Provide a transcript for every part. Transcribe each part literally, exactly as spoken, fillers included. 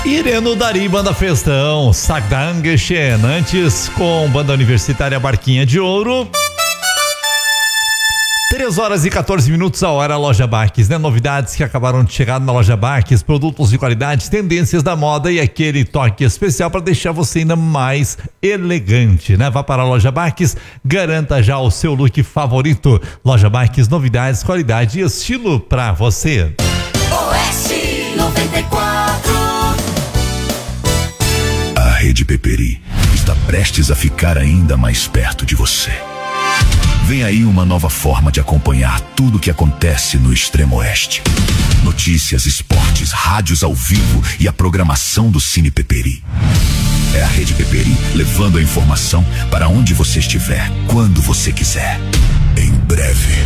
Ireno Dari, Banda Festão, Sagdangeschen, antes com Banda Universitária Barquinha de Ouro. três horas e quatorze minutos a hora, Loja Baques, né? Novidades que acabaram de chegar na Loja Baques, produtos de qualidade, tendências da moda e aquele toque especial para deixar você ainda mais elegante, né? Vá para a Loja Baques, garanta já o seu look favorito. Loja Baques, novidades, qualidade e estilo para você. Oeste noventa e quatro. A Rede Peperi está prestes a ficar ainda mais perto de você. Vem aí uma nova forma de acompanhar tudo o que acontece no Extremo Oeste. Notícias, esportes, rádios ao vivo e a programação do Cine Peperi. É a Rede Peperi levando a informação para onde você estiver, quando você quiser. Em breve.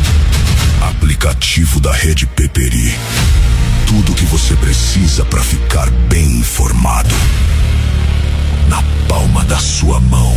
Aplicativo da Rede Peperi. Tudo o que você precisa para ficar bem informado. Na palma da sua mão.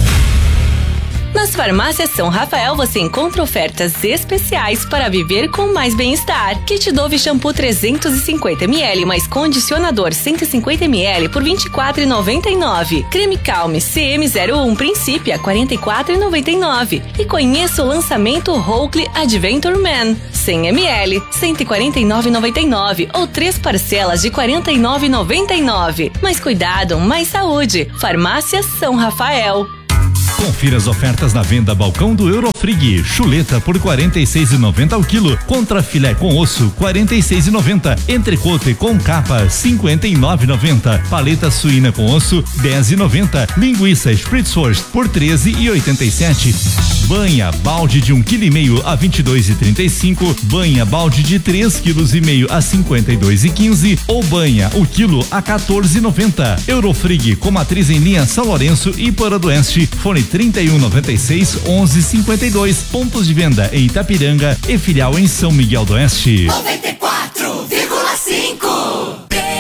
Nas farmácias São Rafael você encontra ofertas especiais para viver com mais bem-estar. Kit Dove shampoo trezentos e cinquenta mililitros mais condicionador cento e cinquenta mililitros por vinte e quatro reais e noventa e nove centavos. Creme Calme C M zero um Principia quarenta e quatro reais e noventa e nove centavos. E conheça o lançamento Oakley Adventure Man cem mililitros cento e quarenta e nove reais e noventa e nove centavos ou três parcelas de quarenta e nove reais e noventa e nove centavos. Mais cuidado, mais saúde. Farmácia São Rafael. Confira as ofertas na venda balcão do Eurofrig. Chuleta por quarenta e seis reais e noventa centavos ao quilo. Contra filé com osso quarenta e seis reais e noventa centavos. Entrecote com capa cinquenta e nove reais e noventa centavos. Paleta suína com osso dez reais e noventa centavos. Linguiça Spritzwurst por treze reais e oitenta e sete centavos. Banha balde de um quilo e meio a vinte e dois reais e trinta e cinco centavos. Banha balde de três quilos e meio a cinquenta e dois reais e quinze centavos. Ou banha o quilo a quatorze reais e noventa centavos. Eurofrig com matriz em linha São Lourenço e Para do Oeste. Fone trinta e um noventa e seis onze cinquenta e dois. Pontos de venda em Itapiranga e filial em São Miguel do Oeste. noventa e quatro vírgula cinco.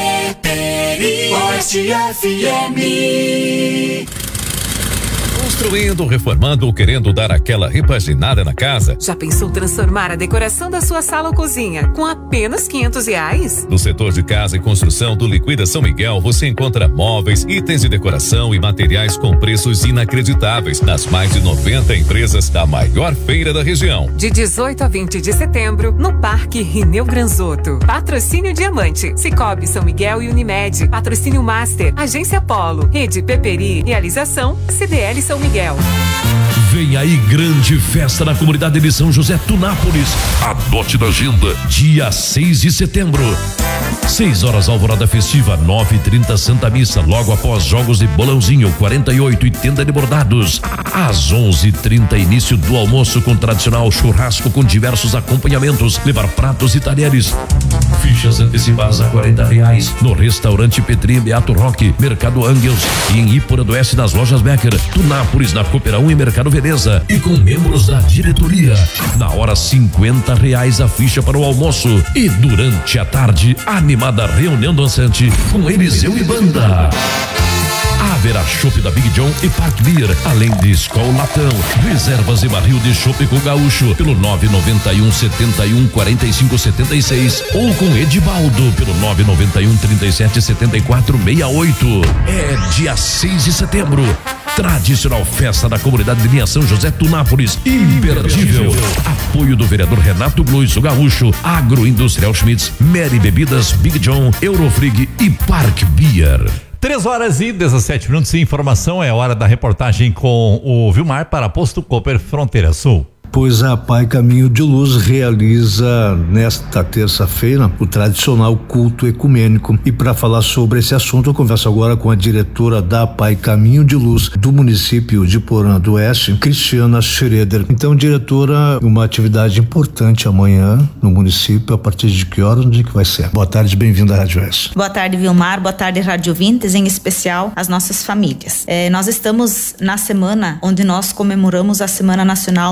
Peperi Oeste F M. Construindo, reformando ou querendo dar aquela repaginada na casa? Já pensou transformar a decoração da sua sala ou cozinha com apenas quinhentos reais? No setor de casa e construção do Liquida São Miguel, você encontra móveis, itens de decoração e materiais com preços inacreditáveis nas mais de noventa empresas da maior feira da região. De dezoito a vinte de setembro, no Parque Rineu Granzotto. Patrocínio Diamante, Cicobi São Miguel e Unimed. Patrocínio Master, Agência Polo, Rede Peperi, Realização C D L São Miguel. Vem aí grande festa na comunidade de São José Tunápolis. Anote na agenda, dia seis de setembro. seis horas alvorada festiva, nove e trinta Santa Missa, logo após jogos de bolãozinho, quarenta e oito e tenda de bordados. Às onze e trinta início do almoço com tradicional churrasco com diversos acompanhamentos, levar pratos e talheres. Fichas antecipadas a quarenta reais no restaurante Petri Beato Roque, Mercado Angels e em Ípora do Oeste nas lojas Becker, Tunápolis na Cooperão e Mercado Veneza e com membros da diretoria. Na hora cinquenta reais a ficha para o almoço e durante a tarde animada reunião dançante com Eliseu e banda. Haverá chopp da Big John e Park Beer, além de Skol Latão, reservas e barril de chopp com gaúcho pelo nove nove um setenta e um quarenta e cinco setenta e seis ou com Edibaldo pelo nove nove um trinta e sete setenta e quatro sessenta e oito. É dia seis de setembro. Tradicional festa da comunidade de linha São José Tunápolis, imperdível. Apoio do vereador Renato Blues, o Gaúcho, Agroindustrial Schmitz, Mary Bebidas, Big John, Eurofrig e Park Beer. três horas e dezessete minutos. Informação é hora da reportagem com o Vilmar para Posto Cooper Fronteira Sul. Pois a Pai Caminho de Luz realiza nesta terça-feira o tradicional culto ecumênico. E para falar sobre esse assunto, eu converso agora com a diretora da Pai Caminho de Luz do município de Porã do Oeste, Cristiana Schroeder. Então, diretora, uma atividade importante amanhã no município, a partir de que horas, onde que vai ser? Boa tarde, bem-vinda à Rádio Oeste. Boa tarde, Vilmar, boa tarde, Rádio Vintes, em especial as nossas famílias. É, nós estamos na semana onde nós comemoramos a Semana Nacional da Pessoa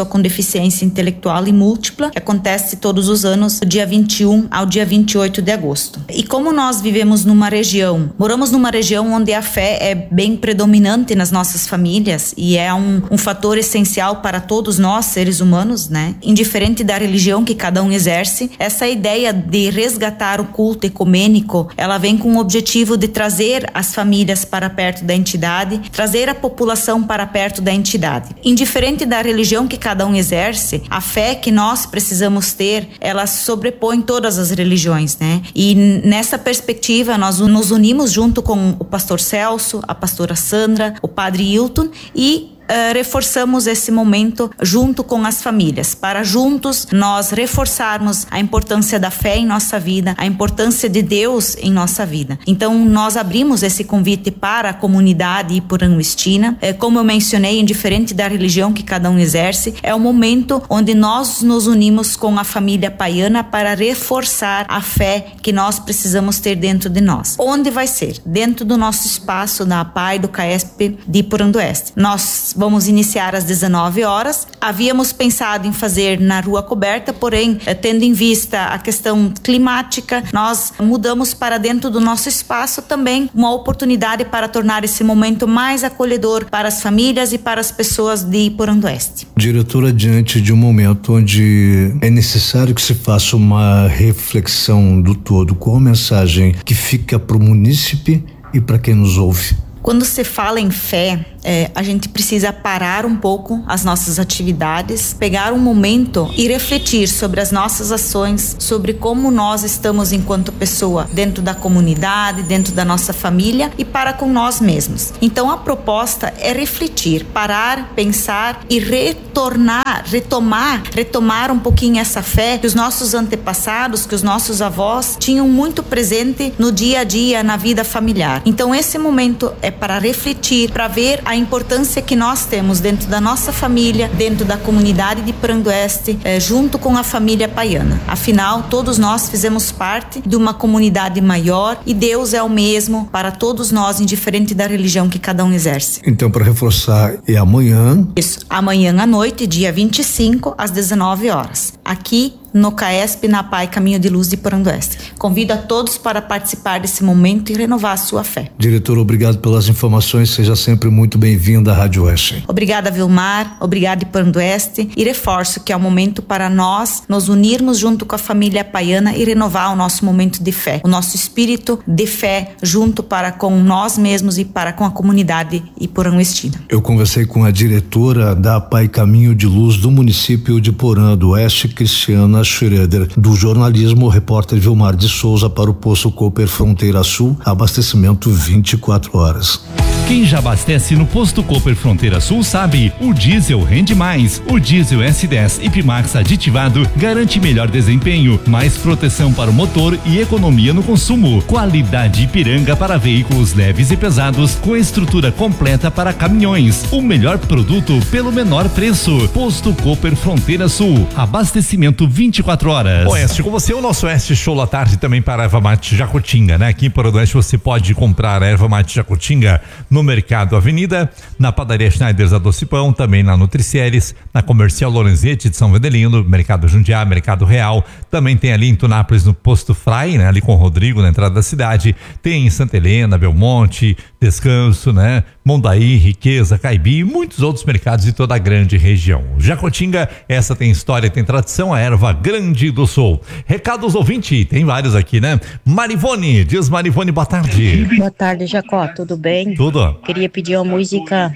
com deficiência intelectual e múltipla, que acontece todos os anos do dia vinte e um ao dia vinte e oito de agosto. E como nós vivemos numa região, moramos numa região onde a fé é bem predominante nas nossas famílias e é um, um fator essencial para todos nós, seres humanos, né? Indiferente da religião que cada um exerce, essa ideia de resgatar o culto ecumênico, ela vem com o objetivo de trazer as famílias para perto da entidade, trazer a população para perto da entidade. Indiferente da religião que cada um exerce, a fé que nós precisamos ter, ela sobrepõe todas as religiões, né? E nessa perspectiva, nós nos unimos junto com o pastor Celso, a pastora Sandra, o padre Hilton e Uh, reforçamos esse momento junto com as famílias, para juntos nós reforçarmos a importância da fé em nossa vida, a importância de Deus em nossa vida. Então nós abrimos esse convite para a comunidade ipuranguestina. Uh, como eu mencionei, indiferente da religião que cada um exerce, é o momento onde nós nos unimos com a família paiana para reforçar a fé que nós precisamos ter dentro de nós. Onde vai ser? Dentro do nosso espaço da A P A I do CAESP de Ipurandoeste. Nós vamos iniciar às dezenove horas. Havíamos pensado em fazer na rua coberta, porém, tendo em vista a questão climática, nós mudamos para dentro do nosso espaço também, uma oportunidade para tornar esse momento mais acolhedor para as famílias e para as pessoas de Ipurandoeste. Diretora, diante de um momento onde é necessário que se faça uma reflexão do todo, qual a mensagem que fica para o munícipe e para quem nos ouve? Quando se fala em fé, é, a gente precisa parar um pouco as nossas atividades, pegar um momento e refletir sobre as nossas ações, sobre como nós estamos enquanto pessoa dentro da comunidade, dentro da nossa família e para com nós mesmos. Então a proposta é refletir, parar, pensar e retornar, retomar, retomar um pouquinho essa fé que os nossos antepassados, que os nossos avós tinham muito presente no dia a dia, na vida familiar. Então esse momento é para refletir, para ver a importância que nós temos dentro da nossa família, dentro da comunidade de Ipurandoeste, eh, junto com a família paiana. Afinal, todos nós fizemos parte de uma comunidade maior e Deus é o mesmo para todos nós, indiferente da religião que cada um exerce. Então, para reforçar, é amanhã? Isso, amanhã à noite, dia vinte e cinco, às dezenove horas. Aqui no CAESP, na A P A I Caminho de Luz de Ipurandoeste. Convido a todos para participar desse momento e renovar a sua fé. Diretor, obrigado pelas informações, seja sempre muito bem-vinda à Rádio Oeste. Obrigada, Vilmar, obrigada, Ipurandoeste, e reforço que é o momento para nós nos unirmos junto com a família paiana e renovar o nosso momento de fé, o nosso espírito de fé junto para com nós mesmos e para com a comunidade ipuranguestina. Eu conversei com a diretora da A P A I Caminho de Luz do município de Ipurandoeste, Cristiana Schroeder, do jornalismo, o repórter Vilmar de Souza para o Posto Cooper Fronteira Sul, abastecimento vinte e quatro horas. Quem já abastece no Posto Cooper Fronteira Sul sabe, o diesel rende mais. O diesel S dez Ipimax aditivado garante melhor desempenho, mais proteção para o motor e economia no consumo. Qualidade Ipiranga para veículos leves e pesados, com estrutura completa para caminhões. O melhor produto pelo menor preço. Posto Cooper Fronteira Sul, abastecimento vinte e quatro horas. Oeste, com você o nosso Oeste Show à tarde também para a erva mate Jacutinga, né? Aqui em Ipurandoeste você pode comprar a erva mate Jacutinga no Mercado Avenida, na Padaria Schneiders Adocipão, também na Nutricieres, na Comercial Lorenzetti de São Vedelino, Mercado Jundiá, Mercado Real, também tem ali em Tunápolis no Posto Frai, né? Ali com o Rodrigo na entrada da cidade, tem em Santa Helena, Belmonte, Descanso, né? Mondaí, Riqueza, Caibi e muitos outros mercados de toda a grande região. Jacutinga, essa tem história, tem tradição, a erva Grande do Sul. Recados ouvinte, tem vários aqui, né? Marivone, diz Marivone, boa tarde. Boa tarde, Jacó, tudo bem? Tudo. Queria pedir uma música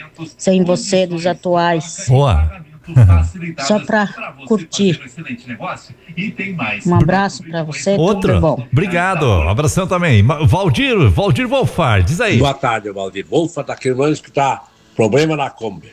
Sem Você, dos Atuais. Boa. Só pra curtir. Um abraço pra você, Outro. tudo bom. Obrigado, abração também. Valdir, Valdir Wolfar, diz aí. Boa tarde, Valdir Wolfar, daquele ano que tá problema na Kombi.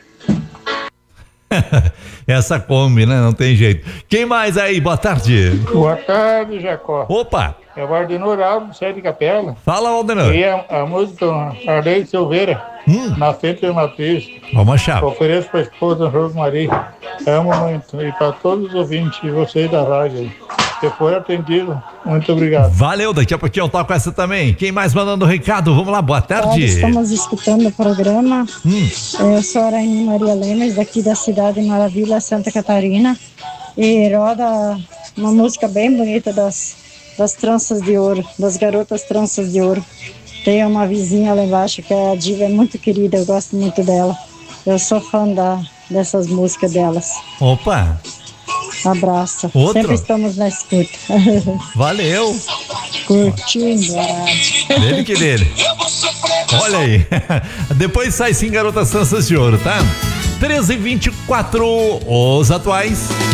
Essa Kombi, né? Não tem jeito. Quem mais aí? Boa tarde. Boa tarde, Jacó. Opa. É o Ardenor Alves, Sé de Capela. Fala, Aldenor. E a, a música Arley Silveira, hum. Na frente de uma pista. Vamos achar. Ofereço para a esposa Rosmarie. Amo muito. E para todos os ouvintes, e vocês da rádio aí. Você foi atendido. Muito obrigado. Valeu, daqui a pouquinho eu toco essa também. Quem mais mandando recado? Vamos lá, boa tarde. Estamos escutando o programa. Hum. Eu sou a Rainha Maria Lemes, daqui da cidade Maravilha, Santa Catarina. E roda uma música bem bonita das, das tranças de ouro, das garotas tranças de ouro. Tem uma vizinha lá embaixo que a Diva é muito querida, eu gosto muito dela. Eu sou fã da, dessas músicas delas. Opa! Abraço. Outro? Sempre estamos na escuta. Valeu. Curtindo a rádio. Dele que dele. Olha aí. Depois sai sim, Garotas Tranças de Ouro, tá? treze e vinte e quatro, os atuais.